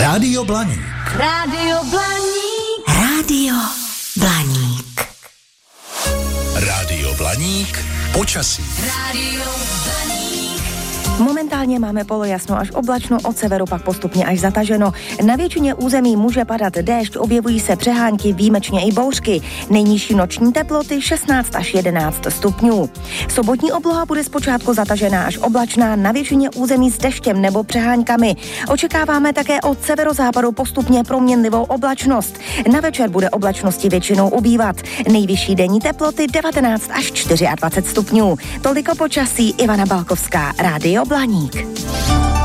Rádio Blaník. Rádio Blaník. Rádio Blaník. Rádio Blaník. Počasí. Rádio Blaník. Momentálně máme polojasno až oblačno, od severu pak postupně až zataženo. Na většině území může padat déšť, objevují se přehánky, výjimečně i bouřky. Nejnižší noční teploty 16 až 11 stupňů. Sobotní obloha bude zpočátku zatažená až oblačná, na většině území s deštěm nebo přeháňkami. Očekáváme také od severozápadu postupně proměnlivou oblačnost. Na večer bude oblačnosti většinou ubývat. Nejvyšší denní teploty 19 až 24 stupňů. Toliko počasí, Ivana Balkovská, Rádio Blaník.